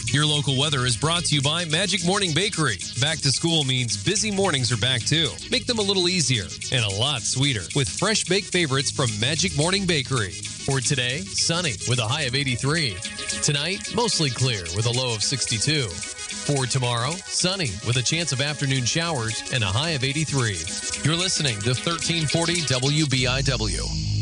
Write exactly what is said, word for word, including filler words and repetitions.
Your local weather is brought to you by Magic Morning Bakery. Back to school means busy mornings are back too. Make them a little easier and a lot sweeter with fresh baked favorites from Magic Morning Bakery. For today, sunny with a high of eighty-three. Tonight, mostly clear with a low of sixty-two. For tomorrow, sunny with a chance of afternoon showers and a high of eighty-three. You're listening to thirteen forty W B I W.